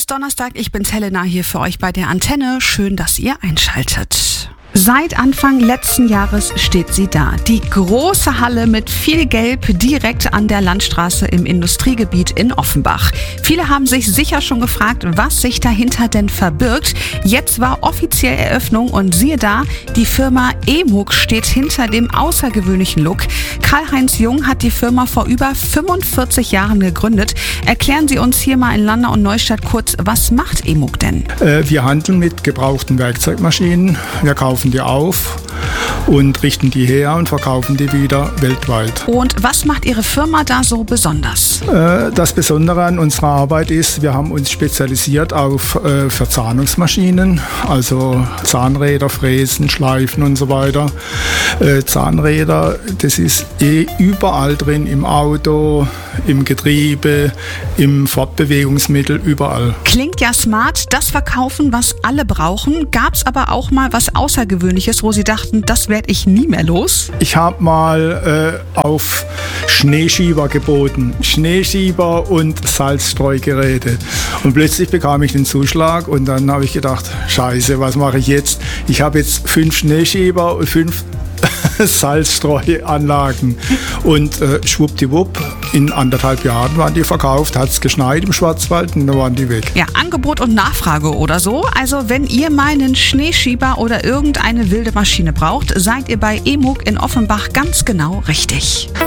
ist Donnerstag, ich bin's Helena hier für euch bei der Antenne. Schön, dass ihr einschaltet. Seit Anfang letzten Jahres steht sie da. Die große Halle mit viel Gelb direkt an der Landstraße im Industriegebiet in Offenbach. Viele haben sich sicher schon gefragt, was sich dahinter denn verbirgt. Jetzt war offiziell Eröffnung und siehe da, die Firma EMUG steht hinter dem außergewöhnlichen Look. Karl-Heinz Jung hat die Firma vor über 45 Jahren gegründet. Erklären Sie uns hier mal in Landau und Neustadt kurz, was macht EMUG denn? Wir handeln mit gebrauchten Werkzeugmaschinen. Wir kaufen die auf und richten die her und verkaufen die wieder weltweit. Und was macht Ihre Firma da so besonders? Das Besondere an unserer Arbeit ist, wir haben uns spezialisiert auf Verzahnungsmaschinen, also Zahnräder, Fräsen, Schleifen und so weiter. Zahnräder, das ist überall drin, im Auto, im Getriebe, im Fortbewegungsmittel, überall. Klingt ja smart, das verkaufen, was alle brauchen. Gab's aber auch mal was Außergewöhnliches, wo Sie dachten, das werde ich nie mehr los? Ich habe mal auf Schneeschieber geboten. Schneeschieber und Salzstreugeräte. Und plötzlich bekam ich den Zuschlag und dann habe ich gedacht, Scheiße, was mache ich jetzt? Ich habe jetzt 5 Schneeschieber und 5 Salzstreuanlagen. Und schwuppdiwupp, in 1,5 Jahren waren die verkauft, hat es geschneit im Schwarzwald und dann waren die weg. Ja, Angebot und Nachfrage oder so. Also wenn ihr mal einen Schneeschieber oder irgendeine wilde Maschine braucht, seid ihr bei EMUG in Offenbach ganz genau richtig.